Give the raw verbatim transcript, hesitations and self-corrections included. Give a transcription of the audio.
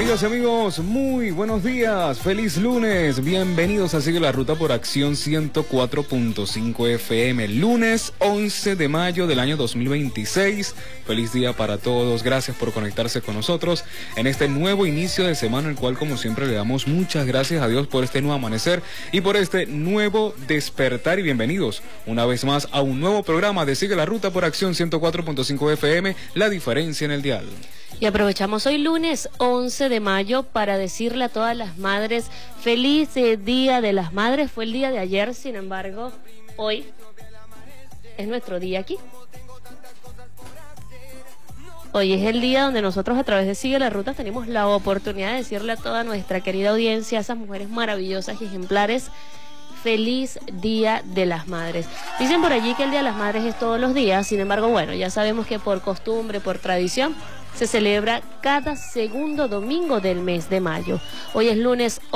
Amigas y amigos, muy buenos días, feliz lunes, bienvenidos a Sigue la Ruta por Acción ciento cuatro punto cinco F M, lunes once de mayo del año dos mil veintiséis, feliz día para todos, gracias por conectarse con nosotros en este nuevo inicio de semana, el cual como siempre le damos muchas gracias a Dios por este nuevo amanecer y por este nuevo despertar y bienvenidos una vez más a un nuevo programa de Sigue la Ruta por Acción ciento cuatro punto cinco F M, la diferencia en el dial. Y aprovechamos hoy lunes once de mayo para decirle a todas las madres feliz Día de las Madres. Fue el día de ayer, sin embargo, hoy es nuestro día aquí. Hoy es el día donde nosotros a través de Sigue la Ruta tenemos la oportunidad de decirle a toda nuestra querida audiencia, a esas mujeres maravillosas y ejemplares, feliz Día de las Madres. Dicen por allí que el Día de las Madres es todos los días, sin embargo, bueno, ya sabemos que por costumbre, por tradición, se celebra cada segundo domingo del mes de mayo. Hoy es lunes